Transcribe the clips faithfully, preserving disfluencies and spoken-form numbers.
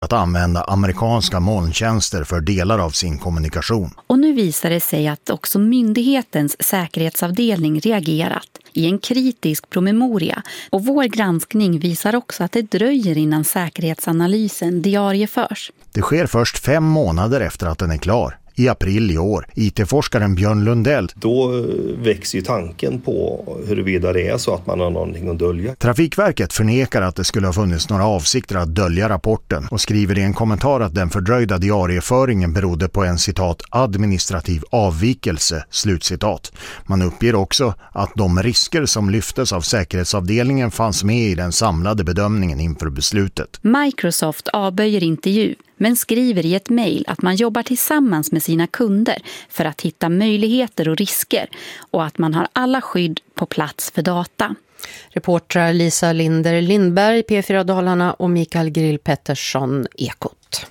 att använda amerikanska molntjänster för delar av sin kommunikation. Och nu visar det sig att också myndighetens säkerhetsavdelning reagerat i en kritisk promemoria. Och vår granskning visar också att det dröjer innan säkerhetsanalysen diarieförs. Det sker först fem månader efter att den är klar. I april i år, I T-forskaren Björn Lundell. Då växer ju tanken på huruvida det är så att man har någonting att dölja. Trafikverket förnekar att det skulle ha funnits några avsikter att dölja rapporten och skriver i en kommentar att den fördröjda diarieföringen berodde på en citat administrativ avvikelse, slutcitat. Man uppger också att de risker som lyftes av säkerhetsavdelningen fanns med i den samlade bedömningen inför beslutet. Microsoft avböjer intervju, men skriver i ett mejl att man jobbar tillsammans med sina kunder för att hitta möjligheter och risker och att man har alla skydd på plats för data. Reportrar Lisa Linder Lindberg, P fyra Dalarna och Mikael Grill Pettersson, Ekot.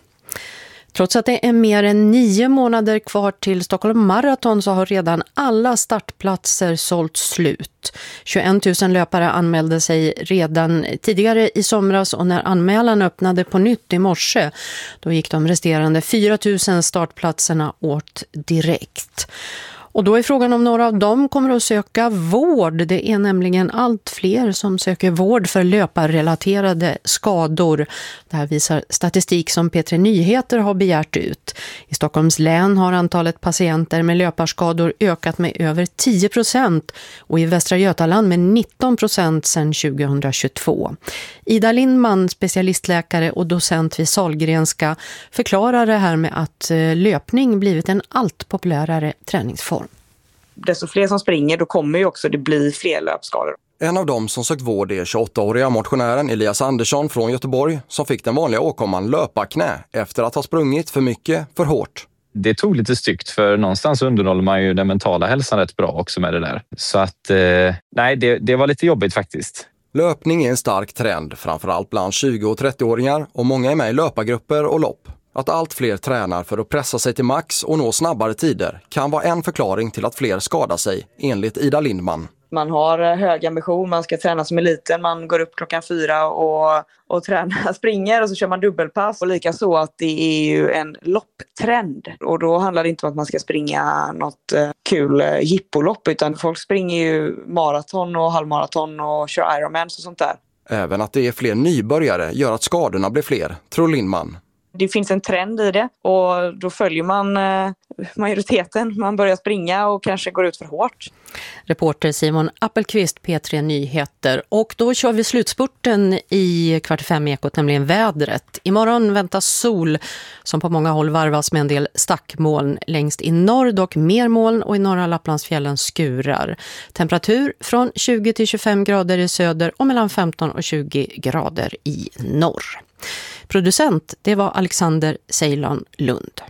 Trots att det är mer än nio månader kvar till Stockholm Marathon så har redan alla startplatser sålt slut. tjugoett tusen löpare anmälde sig redan tidigare i somras och när anmälan öppnade på nytt i morse då gick de resterande fyra tusen startplatserna åt direkt. Och då är frågan om några av dem kommer att söka vård. Det är nämligen allt fler som söker vård för löparrelaterade skador. Det här visar statistik som P tre Nyheter har begärt ut. I Stockholms län har antalet patienter med löparskador ökat med över tio procent och i Västra Götaland med nitton procent sedan tjugohundratjugotvå. Ida Lindman, specialistläkare och docent vid Sahlgrenska, förklarar det här med att löpning blivit en allt populärare träningsform. Desto fler som springer, då kommer ju också det bli fler löpskador. En av dem som sökt vård är tjugoåttaåriga motionären Elias Andersson från Göteborg som fick den vanliga åkomman löparknä efter att ha sprungit för mycket, för hårt. Det tog lite styggt för någonstans underhåller man ju den mentala hälsan rätt bra också med det där. Så att, eh, nej det, det var lite jobbigt faktiskt. Löpning är en stark trend, framförallt bland tjugo- och trettioåringar och många är med i löpargrupper och lopp. Att allt fler tränar för att pressa sig till max och nå snabbare tider kan vara en förklaring till att fler skadar sig, enligt Ida Lindman. Man har hög ambition, man ska träna som eliten, man går upp klockan fyra och, och tränar, springer och så kör man dubbelpass. Och lika så att det är ju en lopptrend och då handlar det inte om att man ska springa något eh, kul eh, jippolopp utan folk springer ju maraton och halvmaraton och kör Ironman och sånt där. Även att det är fler nybörjare gör att skadorna blir fler, tror Lindman. Det finns en trend i det och då följer man eh, majoriteten. Man börjar springa och kanske går ut för hårt. Reporter Simon Appelqvist, P tre Nyheter. Och då kör vi slutspurten i kvart fem Ekot, nämligen vädret. Imorgon väntas sol som på många håll varvas med en del stackmoln. Längst i norr dock mer moln och i norra Lapplandsfjällen skurar. Temperatur från tjugo till tjugofem grader i söder och mellan femton och tjugo grader i norr. Producent, det var Alexander Ceylon Lund.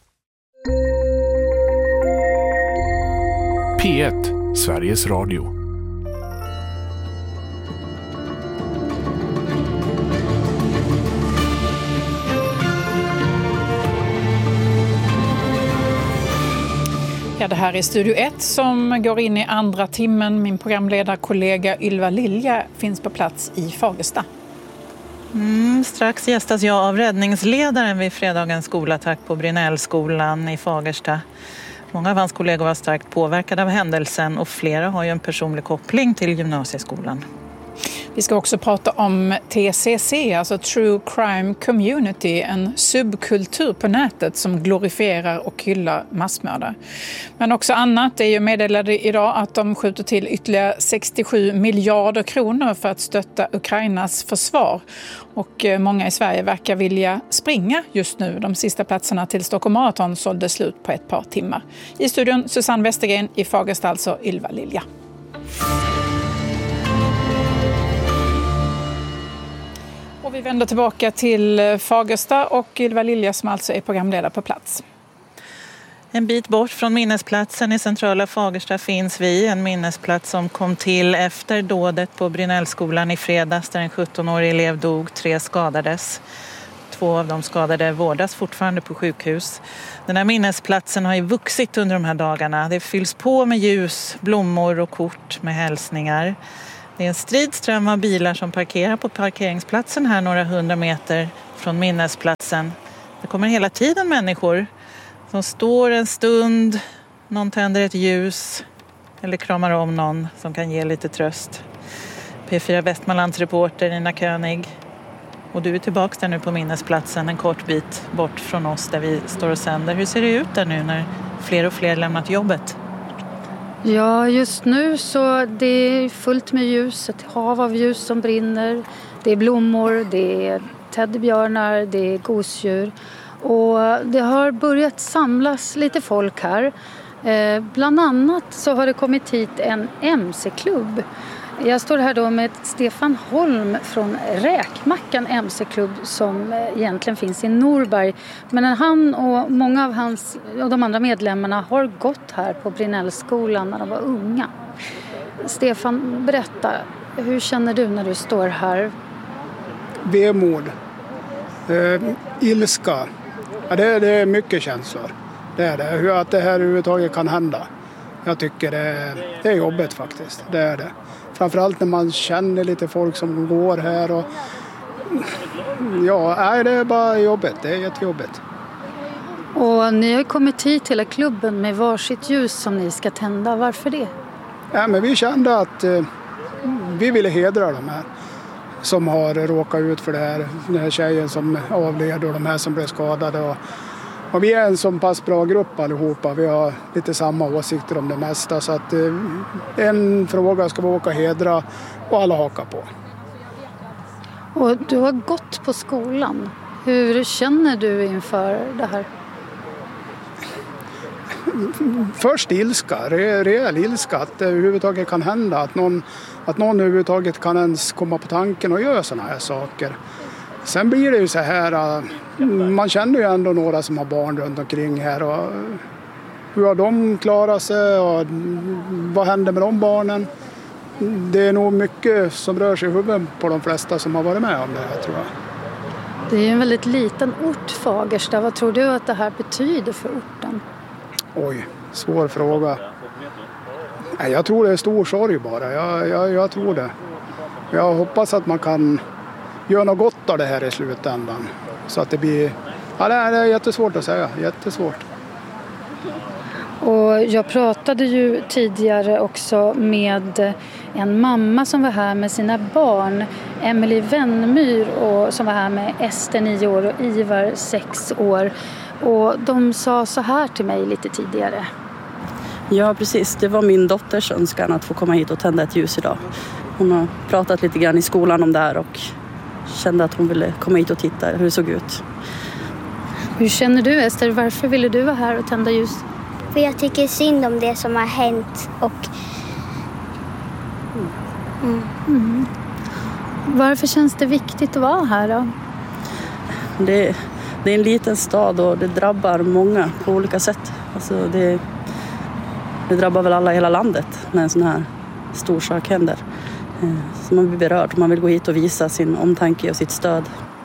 P ett, Sveriges Radio. Ja, det här är Studio ett som går in i andra timmen. Min programledarkollega Ylva Lilja finns på plats i Fagersta. Mm, strax gästas jag av räddningsledaren vid fredagens skolattack på Brinellskolan i Fagersta. Många av hans kollegor var starkt påverkade av händelsen och flera har ju en personlig koppling till gymnasieskolan. Vi ska också prata om T C C, alltså True Crime Community, en subkultur på nätet som glorifierar och hyllar massmördare. Men också annat är ju meddelade idag att de skjuter till ytterligare sextiosju miljarder kronor för att stötta Ukrainas försvar. Och många i Sverige verkar vilja springa just nu. De sista platserna till Stockholm Marathon sålde slut på ett par timmar. I studion Susanne Westergren, i Fagersta alltså Ylva Lilja. Och vi vänder tillbaka till Fagersta och Ylva Lilja som alltså är programledare på plats. En bit bort från minnesplatsen i centrala Fagersta finns vi. En minnesplats som kom till efter dådet på Brinellskolan i fredags där en sjuttonårig elev dog, tre skadades. Två av de skadade vårdas fortfarande på sjukhus. Den här minnesplatsen har ju vuxit under de här dagarna. Det fylls på med ljus, blommor och kort med hälsningar. Det är en stridström av bilar som parkerar på parkeringsplatsen här några hundra meter från minnesplatsen. Det kommer hela tiden människor som står en stund, någon tänder ett ljus eller kramar om någon som kan ge lite tröst. P fyra Västmanlands reporter Nina König. Och du är tillbaka där nu på minnesplatsen en kort bit bort från oss där vi står och sänder. Hur ser det ut där nu när fler och fler lämnat jobbet? Ja, just nu så det är fullt med ljus, ett hav av ljus som brinner. Det är blommor, det är teddybjörnar, det är gosedjur. Och det har börjat samlas lite folk här. Eh, bland annat så har det kommit hit en M C-klubb. Jag står här då med Stefan Holm från Räkmackan M C-klubb som egentligen finns i Norberg. Men han och många av hans och de andra medlemmarna har gått här på Brinellskolan när de var unga. Stefan, berätta, hur känner du när du står här? Vemod, eh, ilska, ja, det, det är mycket känslor. Det är det, hur att det här överhuvudtaget kan hända. Jag tycker det är, det är jobbigt faktiskt, det är det. Framförallt när man känner lite folk som går här och ja, nej, det är bara jobbigt, det är jättejobbigt. Och ni har kommit hit hela klubben med varsitt ljus som ni ska tända, varför det? Ja, men vi kände att eh, vi ville hedra de här som har råkat ut för det här, den här tjejen som avled och de här som blev skadade och Och vi är en så pass bra grupp allihopa. Vi har lite samma åsikter om det mesta. Så att eh, en fråga ska vi åka hedra och alla hakar på. Och du har gått på skolan. Hur känner du inför det här? Först ilska, re, rejäl ilska. Att det överhuvudtaget kan hända. Att någon, att någon överhuvudtaget kan ens komma på tanken och göra sådana här saker. Sen blir det ju så här, man känner ju ändå några som har barn runt omkring här och hur har de klarat sig och vad händer med de barnen? Det är nog mycket som rör sig i huvudet på de flesta som har varit med om det här, tror jag. Det är ju en väldigt liten ort, Fagersta. Vad tror du att det här betyder för orten? Oj, svår fråga. Jag tror det är stor sorg bara, jag, jag, jag tror det. Jag hoppas att man kan gör något gott av det här i slutändan. Så att det blir, ja, det är jättesvårt att säga, jättesvårt. Och jag pratade ju tidigare också med en mamma som var här med sina barn, Emelie Wennmyr, och som var här med Ester nio år och Ivar sex år. Och de sa så här till mig lite tidigare. Ja, precis. Det var min dotters önskan att få komma hit och tända ett ljus idag. Hon har pratat lite grann i skolan om det här och kände att hon ville komma hit och titta hur det såg ut. Hur känner du, Ester? Varför ville du vara här och tända ljus? För jag tycker synd om det som har hänt. Och... Mm. Mm. Varför känns det viktigt att vara här då? Det, det är en liten stad och det drabbar många på olika sätt. Alltså det, det drabbar väl alla i hela landet när en sån här stor sak händer. Så man blir berörd. Man vill gå hit och visa sin omtanke och sitt stöd.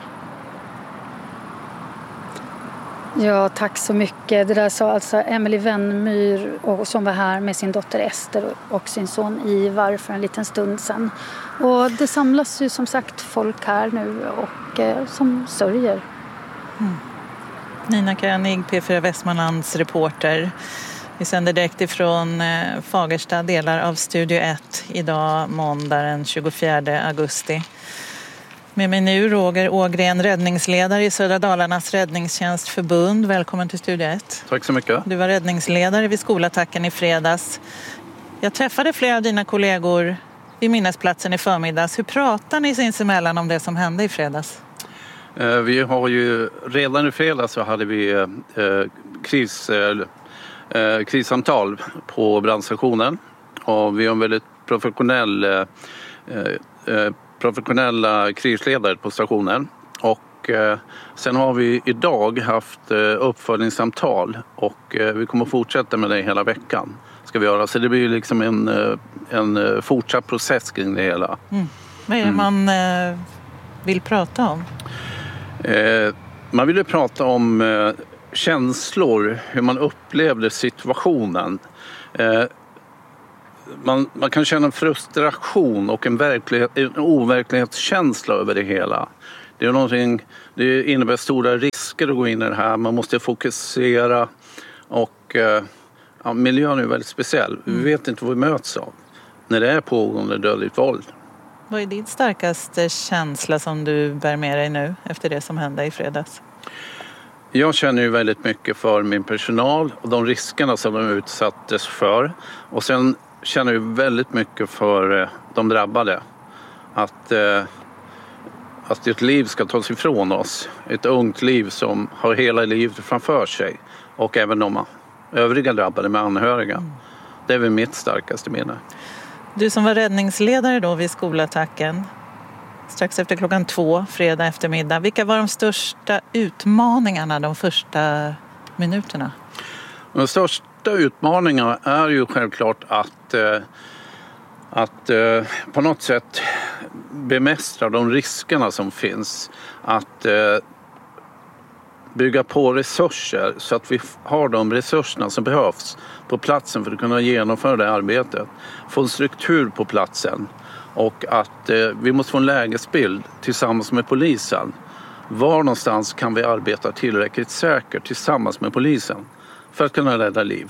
Ja, tack så mycket. Det där sa alltså Emelie Wennmyr och som var här med sin dotter Ester och sin son Ivar för en liten stund sedan. Och det samlas ju som sagt folk här nu och eh, som sörjer. Mm. Nina König, P fyra Västmanlands reporter. Vi sänder direkt ifrån Fagersta, delar av Studio ett, idag måndag den tjugofjärde augusti. Med mig nu Roger Ågren, räddningsledare i Södra Dalarnas räddningstjänstförbund. Välkommen till Studio ett. Tack så mycket. Du var räddningsledare vid skolattacken i fredags. Jag träffade flera av dina kollegor vid minnesplatsen i förmiddags. Hur pratar ni sinsemellan om det som hände i fredags? Vi har ju redan i fredags så hade vi eh, kris... Eh, Eh, krissamtal på brandstationen och vi har en väldigt professionell eh, eh, professionella krisledare på stationen och eh, sen har vi idag haft eh, uppföljningssamtal och eh, vi kommer fortsätta med det hela veckan ska vi göra, så det blir liksom en, en fortsatt process kring det hela. Mm. Vad är det mm. man eh, vill prata om? Eh, man vill prata om eh, känslor, hur man upplevde situationen. Eh, man, man kan känna en frustration och en, verklighet, en overklighetskänsla över det hela. Det är någonting, det innebär stora risker att gå in i det här. Man måste fokusera och ja, miljön är väldigt speciell. Vi vet inte vad vi möts av när det är pågående dödligt våld. Vad är din starkaste känsla som du bär med dig nu efter det som hände i fredags? Jag känner ju väldigt mycket för min personal och de riskerna som de utsattes för. Och sen känner jag väldigt mycket för de drabbade. Att, eh, att ett liv ska tas ifrån oss. Ett ungt liv som har hela livet framför sig. Och även de övriga drabbade med anhöriga. Mm. Det är väl mitt starkaste minne. Du som var räddningsledare då vid skolattacken. Strax efter klockan två, fredag eftermiddag. Vilka var de största utmaningarna de första minuterna? De största utmaningarna är ju självklart att, eh, att eh, på något sätt bemästra de riskerna som finns. Att eh, bygga på resurser så att vi har de resurserna som behövs på platsen för att kunna genomföra det arbetet. Få en struktur på platsen. Och att eh, vi måste få en lägesbild tillsammans med polisen. Var någonstans kan vi arbeta tillräckligt säkert tillsammans med polisen för att kunna rädda liv?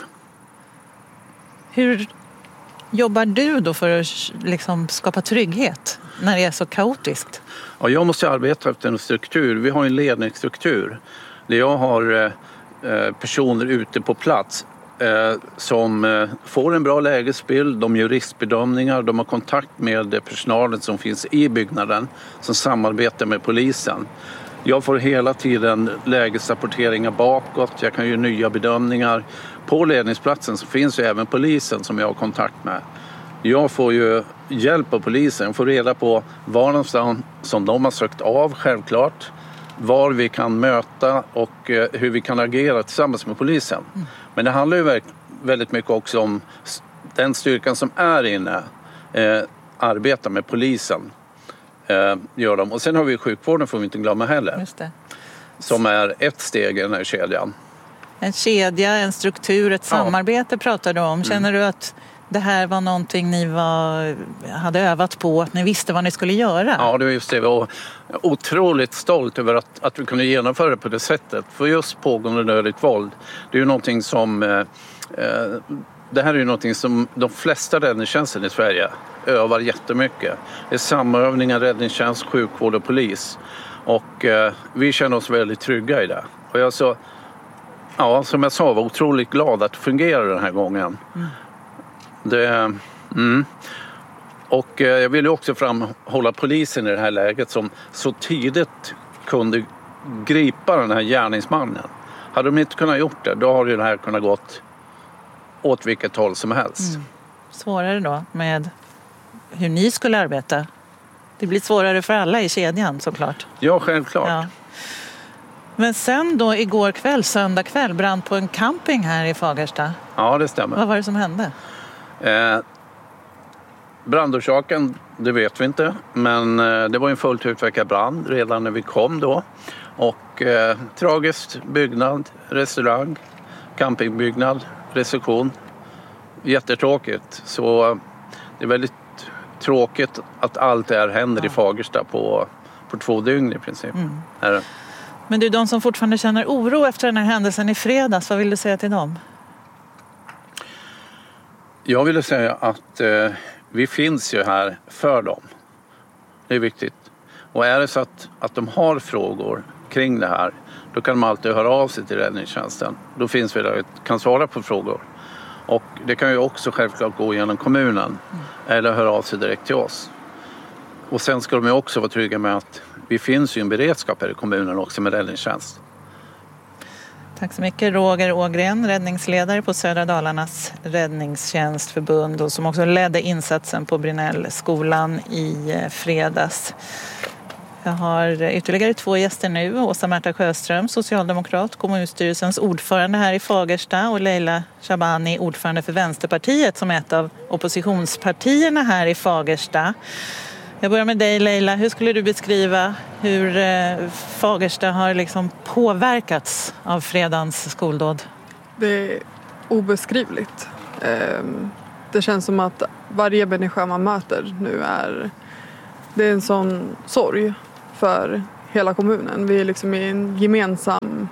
Hur jobbar du då för att liksom skapa trygghet när det är så kaotiskt? Ja, jag måste arbeta efter en struktur. Vi har en ledningsstruktur där jag har eh, personer ute på plats Eh, som eh, får en bra lägesbild, de gör riskbedömningar, de har kontakt med personalen som finns i byggnaden som samarbetar med polisen. Jag får hela tiden lägesrapporteringar bakåt, jag kan göra nya bedömningar. På ledningsplatsen så finns ju även polisen som jag har kontakt med. Jag får ju hjälp av polisen, jag får reda på var någonstans som de har sökt av självklart. Var vi kan möta och eh, hur vi kan agera tillsammans med polisen. Mm. Men det handlar ju väldigt mycket också om den styrkan som är inne. Eh, arbetar med polisen. Eh, gör de. Och sen har vi sjukvården, får vi inte glömma heller. Just det. Som är ett steg i den här kedjan. En kedja, en struktur, ett ja. samarbete pratar du om. Känner mm. du att det här var någonting ni var, hade övat på, att ni visste vad ni skulle göra? Ja, det var just det. Jag var otroligt stolt över att, att vi kunde genomföra det på det sättet. För just pågående dödligt våld, det är ju någonting som... Eh, det här är ju någonting som de flesta räddningstjänsten i Sverige övar jättemycket. Det är samövningar, räddningstjänst, sjukvård och polis. Och eh, vi känner oss väldigt trygga i det. Och jag så, ja, som jag sa, var otroligt glad att det fungerar den här gången. Mm. Det, mm. Och eh, jag vill ju också framhålla polisen i det här läget som så tidigt kunde gripa den här gärningsmannen. Hade de inte kunnat gjort det, då hade ju det här kunnat gått åt vilket håll som helst. Mm. Svårare då med hur ni skulle arbeta? Det blir svårare för alla i kedjan såklart. Ja, självklart. Ja. Men sen då igår kväll, söndag kväll, brann på en camping här i Fagersta. Ja, det stämmer. Vad var det som hände? Eh, brandorsaken, det vet vi inte. Men eh, det var en fullt utvecklad brand redan när vi kom då. Och eh, tragiskt, byggnad, restaurang, campingbyggnad, reception. Jättetråkigt. Så eh, det är väldigt tråkigt att allt det här händer ja. i Fagersta på, på två dygn i princip. Mm. Här. Men du, de som fortfarande känner oro efter den här händelsen i fredags, vad vill du säga till dem? Jag ville säga att eh, vi finns ju här för dem. Det är viktigt. Och är det så att, att de har frågor kring det här, då kan de alltid höra av sig till räddningstjänsten. Då finns vi där och kan svara på frågor. Och det kan ju också självklart gå genom kommunen mm. eller höra av sig direkt till oss. Och sen ska de ju också vara trygga med att vi finns ju en beredskap här i kommunen också med räddningstjänst. Tack så mycket Roger Ågren, räddningsledare på Södra Dalarnas räddningstjänstförbund och som också ledde insatsen på Brinellskolan i fredags. Jag har ytterligare två gäster nu. Åsa Märta Sjöström, socialdemokrat, kommunstyrelsens ordförande här i Fagersta och Leila Shabani, ordförande för Vänsterpartiet som är ett av oppositionspartierna här i Fagersta. Jag börjar med dig Leila. Hur skulle du beskriva hur eh, Fagersta har liksom påverkats av fredagens skoldåd? Det är obeskrivligt. Eh, det känns som att varje människa man möter nu är... Det är en sån sorg för hela kommunen. Vi är liksom i en gemensam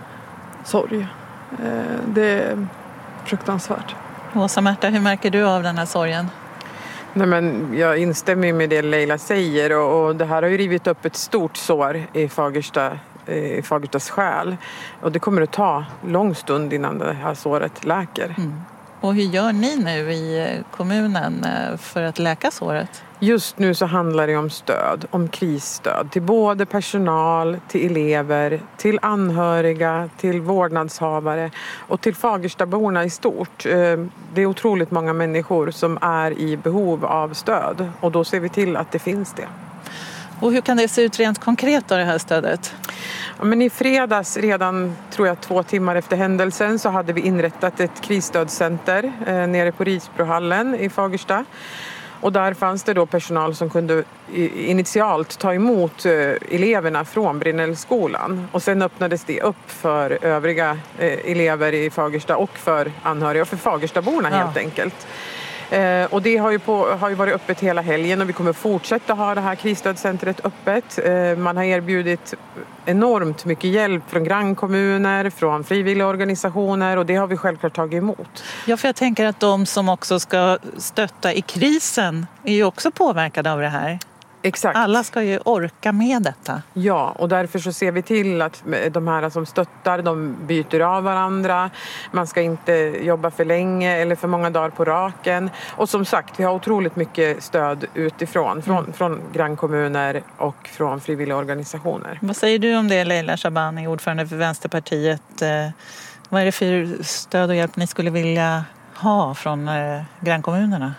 sorg. Det är fruktansvärt. Åsa-Märta, hur märker du av den här sorgen? Nej, men jag instämmer med det Leila säger och, och det här har ju rivit upp ett stort sår i Fagersta, i Fagerstas själ. Och det kommer att ta lång stund innan det här såret läker. Mm. Och hur gör ni nu i kommunen för att läka såret? Just nu så handlar det om stöd, om krisstöd till både personal, till elever, till anhöriga, till vårdnadshavare och till Fagerstaborna i stort. Det är otroligt många människor som är i behov av stöd och då ser vi till att det finns det. Och hur kan det se ut rent konkret då, det här stödet? Ja, men i fredags, redan tror jag två timmar efter händelsen, så hade vi inrättat ett krisstödscenter eh, nere på Risbrohallen i Fagersta. Och där fanns det då personal som kunde initialt ta emot eleverna från Brinnellskolan. Och sen öppnades det upp för övriga elever i Fagersta och för anhöriga och för Fagerstaborna ja. helt enkelt. Och det har ju, på, har ju varit öppet hela helgen och vi kommer fortsätta ha det här krisstödscentret öppet. Man har erbjudit enormt mycket hjälp från grannkommuner, från frivilliga organisationer och det har vi självklart tagit emot. Ja, för jag tänker att de som också ska stötta i krisen är ju också påverkade av det här. Exakt. Alla ska ju orka med detta. Ja, och därför så ser vi till att de här som stöttar, de byter av varandra. Man ska inte jobba för länge eller för många dagar på raken. Och som sagt, vi har otroligt mycket stöd utifrån, från, mm. från grannkommuner och från frivilliga organisationer. Vad säger du om det, Leila Shabani, ordförande för Vänsterpartiet? Vad är det för stöd och hjälp ni skulle vilja ha från grannkommunerna?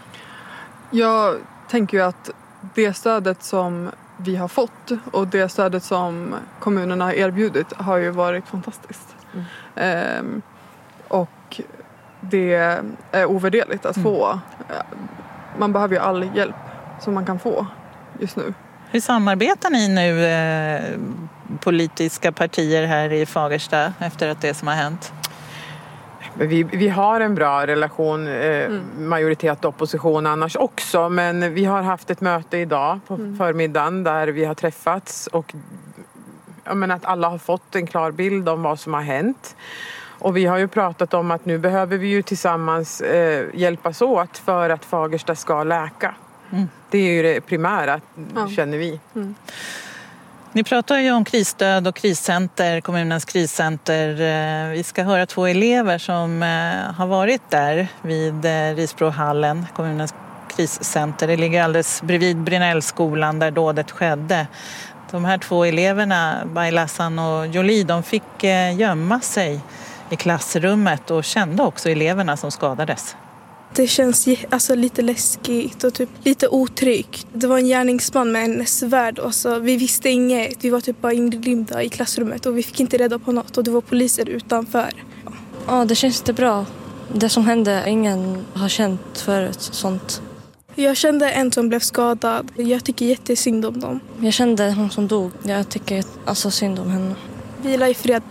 Jag tänker ju att det stödet som vi har fått och det stödet som kommunerna har erbjudit har ju varit fantastiskt. Mm. Ehm, och det är ovärderligt att mm. få. Man behöver ju all hjälp som man kan få just nu. Hur samarbetar ni nu eh, politiska partier här i Fagersta efter att det som har hänt? Vi, vi har en bra relation, eh, mm. majoritet och opposition annars också. Men vi har haft ett möte idag på mm. förmiddagen där vi har träffats. Och jag menar att alla har fått en klar bild om vad som har hänt. Och vi har ju pratat om att nu behöver vi ju tillsammans eh, hjälpas åt för att Fagersta ska läka. Mm. Det är ju det primära, ja. känner vi. Mm. Ni pratar ju om krisstöd och kriscenter, kommunens kriscenter. Vi ska höra två elever som har varit där vid Risbrohallen, kommunens kriscenter. Det ligger alldeles bredvid Brinnellskolan där dådet skedde. De här två eleverna, Bailassan och Jolie, de fick gömma sig i klassrummet och kände också eleverna som skadades. Det känns alltså lite läskigt och typ lite otryggt. Det var en gärningsman med en svärd och så vi visste inget. Vi var typ bara inrymda i klassrummet och vi fick inte reda på något och det var poliser utanför. Ja, det känns inte bra. Det som hände, ingen har känt förut sånt. Jag kände en som blev skadad. Jag tycker jättesynd om dem. Jag kände hon som dog. Jag tycker alltså synd om henne. Vila i fred.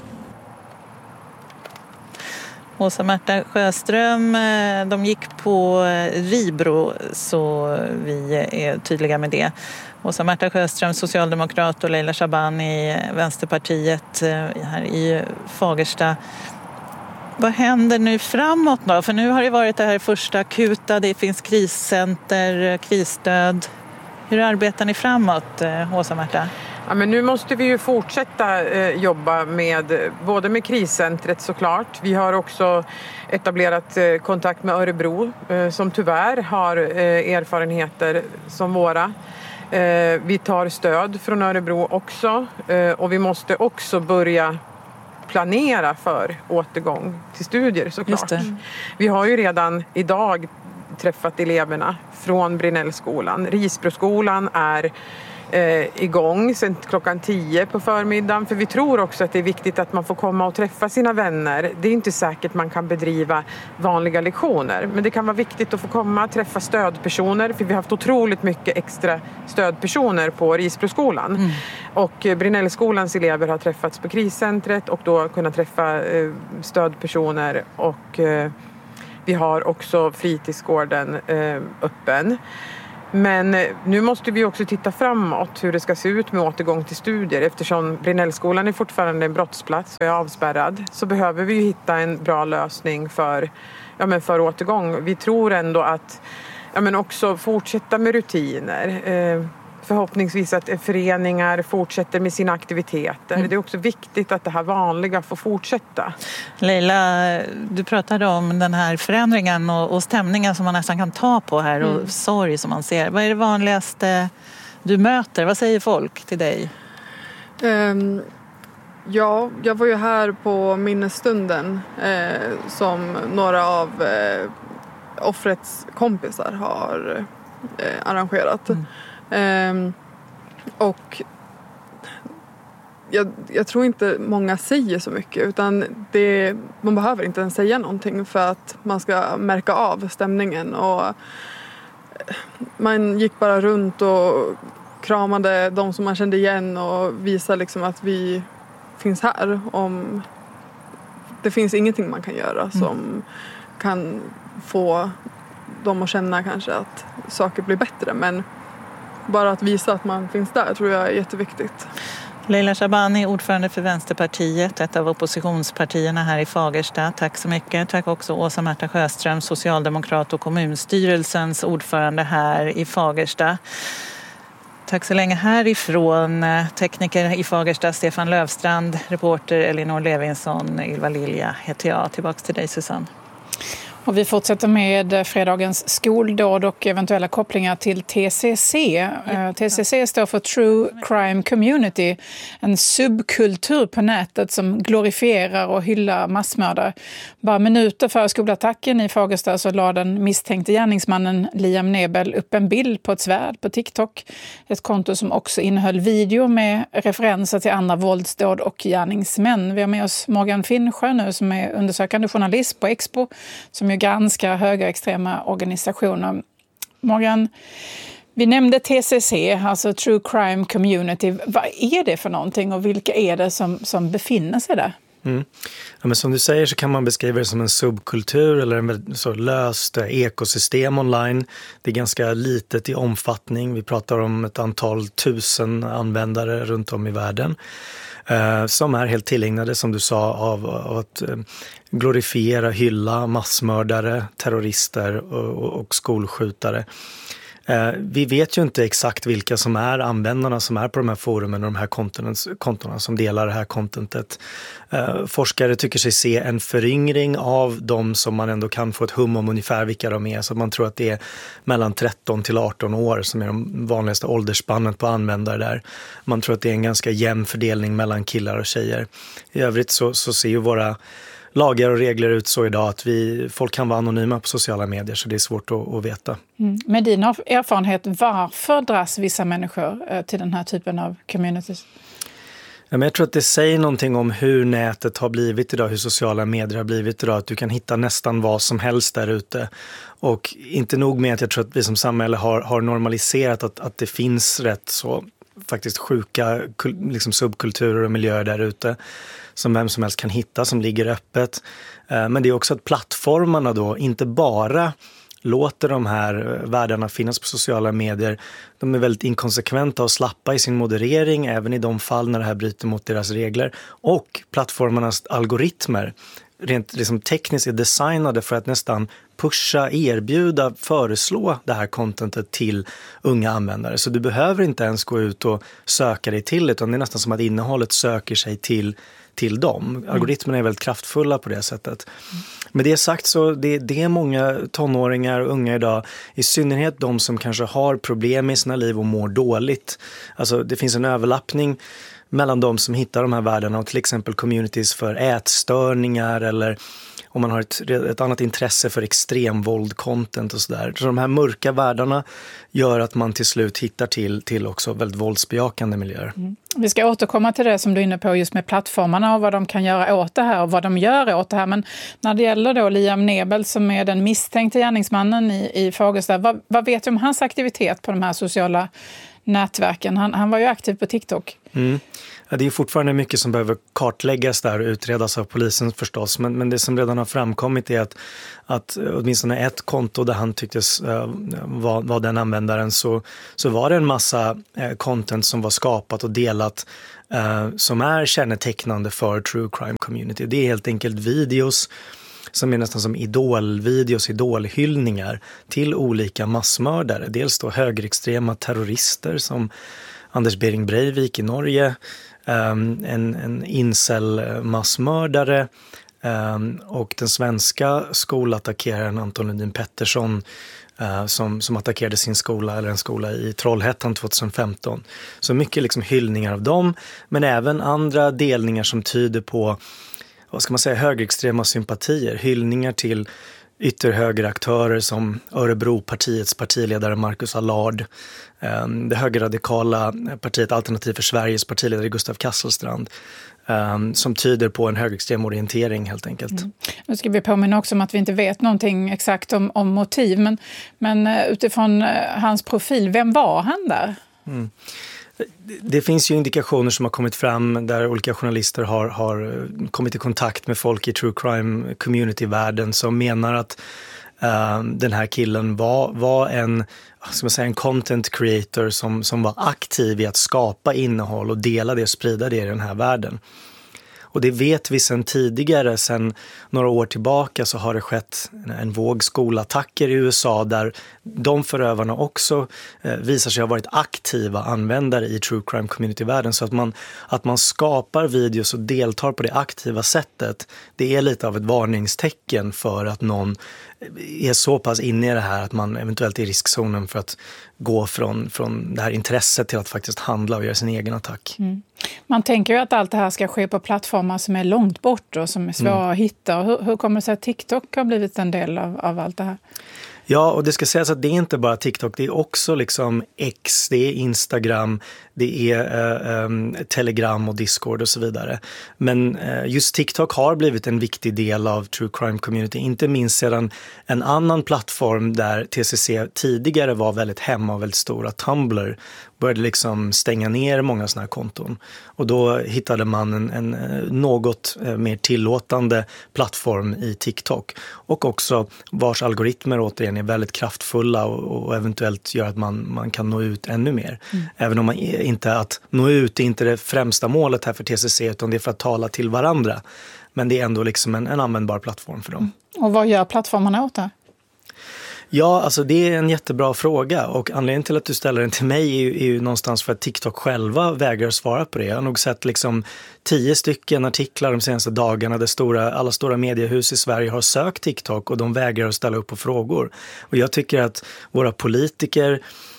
Åsa-Märta Sjöström, de gick på Ribro, så vi är tydliga med det. Åsa-Märta Sjöström, socialdemokrat, och Leila Shabani, Vänsterpartiet här i Fagersta. Vad händer nu framåt då? För nu har det varit det här första akuta, det finns kriscenter, krisstöd. Hur arbetar ni framåt, Åsa-Märta? Ja, men nu måste vi ju fortsätta eh, jobba med både med kriscentret såklart. Vi har också etablerat eh, kontakt med Örebro eh, som tyvärr har eh, erfarenheter som våra. Eh, vi tar stöd från Örebro också eh, och vi måste också börja planera för återgång till studier såklart. Mm. Vi har ju redan idag träffat eleverna från Brinnellskolan. Risbroskolan är eh, igång sedan klockan tio på förmiddagen, för vi tror också att det är viktigt att man får komma och träffa sina vänner. Det är inte säkert man kan bedriva vanliga lektioner, men det kan vara viktigt att få komma och träffa stödpersoner, för vi har haft otroligt mycket extra stödpersoner på Risbroskolan. Mm. Och Brinnellskolans elever har träffats på kriscentret och då kunnat träffa eh, stödpersoner, och eh, vi har också fritidsgården eh, öppen. Men nu måste vi också titta framåt hur det ska se ut med återgång till studier. Eftersom Brinellskolan är fortfarande en brottsplats och är avspärrad så behöver vi ju hitta en bra lösning för, ja, men för återgång. Vi tror ändå att ja, men också fortsätta med rutiner. Eh, förhoppningsvis att föreningar fortsätter med sina aktiviteter. Mm. Det är också viktigt att det här vanliga får fortsätta. Leila, du pratade om den här förändringen och, och stämningen som man nästan kan ta på här och mm. sorg som man ser. Vad är det vanligaste du möter? Vad säger folk till dig? Um, ja, jag var ju här på minnesstunden eh, som några av eh, offrets kompisar har eh, arrangerat. Mm. Um, och jag, jag tror inte många säger så mycket utan det, man behöver inte ens säga någonting för att man ska märka av stämningen och man gick bara runt och kramade de som man kände igen och visade liksom att vi finns här. Om det finns ingenting man kan göra som mm. kan få dem att känna kanske att saker blir bättre, men bara att visa att man finns där tror jag är jätteviktigt. Leila Shabani, ordförande för Vänsterpartiet, ett av oppositionspartierna här i Fagersta. Tack så mycket. Tack också Åsa-Märta Sjöström, socialdemokrat och kommunstyrelsens ordförande här i Fagersta. Tack så länge härifrån. Tekniker i Fagersta, Stefan Lövstrand, reporter Elinor Levinsson, Ylva Lilja heter jag. Tillbaka till dig, Susanne. Och vi fortsätter med fredagens skoldåd och eventuella kopplingar till T C C. T C C står för True Crime Community, en subkultur på nätet som glorifierar och hyllar massmördare. Bara minuter före skolattacken i Fagersta så la den misstänkte gärningsmannen Liam Nebel upp en bild på ett svärd på TikTok. Ett konto som också innehöll video med referenser till andra våldsdåd och gärningsmän. Vi har med oss Morgan Finnsjö nu som är undersökande journalist på Expo som granskar högerextrema organisationer. Morgan, vi nämnde T C C, alltså True Crime Community. Vad är det för någonting och vilka är det som, som befinner sig där? Mm. Ja, men som du säger så kan man beskriva det som en subkultur eller en så löst ekosystem online. Det är ganska litet i omfattning. Vi pratar om ett antal tusen användare runt om i världen. Eh, som är helt tillägnade, som du sa, av, av att eh, glorifiera, hylla massmördare, terrorister och, och, och skolskjutare. Eh, vi vet ju inte exakt vilka som är användarna som är på de här forumen och de här kontona som delar det här contentet. Eh, forskare tycker sig se en föryngring av de som man ändå kan få ett hum om ungefär vilka de är. Så man tror att det är mellan tretton till arton år som är de vanligaste åldersspannet på användare där. Man tror att det är en ganska jämn fördelning mellan killar och tjejer. I övrigt så, så ser ju våra lagar och regler ut så idag att vi, folk kan vara anonyma på sociala medier så det är svårt att, att veta. Mm. Med din erfarenhet, varför dras vissa människor till den här typen av communities? Ja, men jag tror att det säger någonting om hur nätet har blivit idag, hur sociala medier har blivit idag, att du kan hitta nästan vad som helst där ute. Och inte nog med att jag tror att vi som samhälle har, har normaliserat att, att det finns rätt så faktiskt sjuka liksom subkulturer och miljöer där ute som vem som helst kan hitta, som ligger öppet. Men det är också att plattformarna då inte bara låter de här världarna finnas på sociala medier. De är väldigt inkonsekventa och slappa i sin moderering även i de fall när det här bryter mot deras regler. Och plattformarnas algoritmer rent liksom tekniskt är designade för att nästan pusha, erbjuda, föreslå det här contentet till unga användare. Så du behöver inte ens gå ut och söka dig till det, utan det är nästan som att innehållet söker sig till, till dem. Algoritmerna är väldigt kraftfulla på det sättet. Mm. Med det sagt så det, det är många tonåringar och unga idag, i synnerhet de som kanske har problem i sina liv och mår dåligt. Alltså det finns en överlappning mellan de som hittar de här värdena och till exempel communities för ätstörningar eller om man har ett, ett annat intresse för extremvåld-content och sådär. Så de här mörka världarna gör att man till slut hittar till, till också väldigt våldsbejakande miljöer. Mm. Vi ska återkomma till det som du är inne på just med plattformarna och vad de kan göra åt det här och vad de gör åt det här. Men när det gäller då Liam Nebel som är den misstänkte gärningsmannen i, i Fagersta, vad, vad vet du om hans aktivitet på de här sociala nätverken? Han, han var ju aktiv på TikTok. Mm. det är fortfarande mycket som behöver kartläggas där och utredas av polisen förstås. Men, men det som redan har framkommit är att, att åtminstone ett konto där han tycktes uh, var, var den användaren, så, så var det en massa uh, content som var skapat och delat uh, som är kännetecknande för true crime community. Det är helt enkelt videos som är nästan som idolvideos, idolhyllningar till olika massmördare. Dels då högerextrema terrorister som Anders Behring Breivik i Norge, um, en, en incel-massmördare um, och den svenska skolattackeraren Anton Lundin Pettersson uh, som, som attackerade sin skola, eller en skola i Trollhättan tjugohundrafemton. Så mycket liksom hyllningar av dem, men även andra delningar som tyder på, vad ska man säga, högerextrema sympatier, hyllningar till ytterhögeraktörer som Örebropartiets partiledare Marcus Allard, det högerradikala partiet Alternativ för Sveriges partiledare Gustav Kasselstrand, som tyder på en högerextrem orientering helt enkelt. Mm. Nu ska vi påminna också om att vi inte vet någonting exakt om, om motiv, men, men utifrån hans profil, vem var han där? Mm. Det finns ju indikationer som har kommit fram där olika journalister har, har kommit i kontakt med folk i true crime community-världen som menar att uh, den här killen var, var en, ska man säga, en content creator som, som var aktiv i att skapa innehåll och dela det och sprida det i den här världen. Och det vet vi sedan tidigare, sedan några år tillbaka så har det skett en våg skolattacker i U S A där de förövarna också eh, visar sig ha varit aktiva användare i true crime community-världen. Så att man, att man skapar videos och deltar på det aktiva sättet, det är lite av ett varningstecken för att någon är så pass inne i det här att man eventuellt är i riskzonen för att gå från, från det här intresset till att faktiskt handla och göra sin egen attack. Mm. Man tänker ju att allt det här ska ske på plattformar som är långt bort och som är svåra mm. att hitta. Hur, hur kommer det sig att TikTok har blivit en del av, av allt det här? Ja, och det ska sägas att det är inte bara TikTok, det är också liksom X, det är Instagram, det är eh, um, Telegram och Discord och så vidare. Men eh, just TikTok har blivit en viktig del av true crime community, inte minst sedan en annan plattform där T C C tidigare var väldigt hemma och väldigt stora, Tumblr, började liksom stänga ner många sådana här konton. Och då hittade man en, en något mer tillåtande plattform i TikTok. Och också vars algoritmer återigen är väldigt kraftfulla och, och eventuellt gör att man, man kan nå ut ännu mer. Mm. Även om man inte att nå ut är inte det främsta målet här för T C C, utan det är för att tala till varandra. Men det är ändå liksom en, en användbar plattform för dem. Mm. Och vad gör plattformarna åt det? Ja, alltså det är en jättebra fråga och anledningen till att du ställer den till mig är ju, är ju någonstans för att TikTok själva vägrar svara på det. Jag har nog sett liksom tio stycken artiklar de senaste dagarna där stora, alla stora mediehus i Sverige har sökt TikTok och de vägrar att ställa upp på frågor. Och jag tycker att våra politiker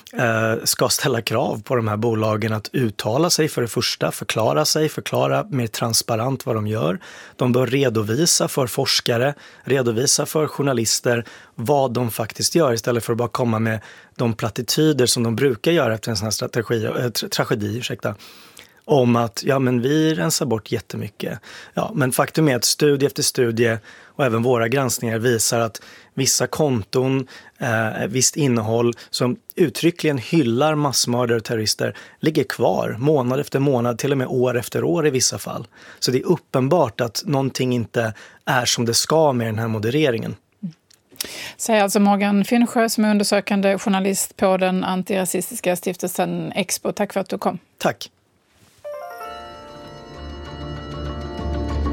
ska ställa krav på de här bolagen att uttala sig för det första, förklara sig, förklara mer transparent vad de gör. De bör redovisa för forskare, redovisa för journalister vad de faktiskt gör istället för att bara komma med de plattityder som de brukar göra efter en sån här strategi, äh, tra- tragedi, ursäkta. Om att ja, men vi rensar bort jättemycket. Ja, men faktum är att studie efter studie och även våra granskningar visar att vissa konton, eh, visst innehåll som uttryckligen hyllar massmördare och terrorister ligger kvar månad efter månad, till och med år efter år i vissa fall. Så det är uppenbart att någonting inte är som det ska med den här modereringen. Säger alltså Morgan Finnsjö som är undersökande journalist på den antirasistiska stiftelsen Expo. Tack för att du kom. Tack.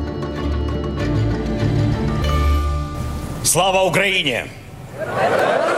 Слава Україні!